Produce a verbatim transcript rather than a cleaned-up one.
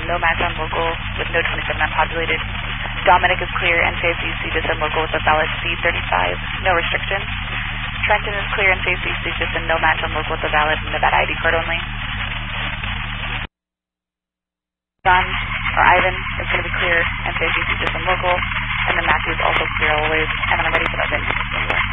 no match on local with no twenty-seven unpopulated. Dominic is clear and saves U C just in local with a valid C thirty-five, no restriction. Trenton is clear and saves U C just in no match on local with a valid Nevada I D card only. John or Ivan is going to be clear and saves U C just in local, and then Matthew is also clear always, and then I'm ready for that.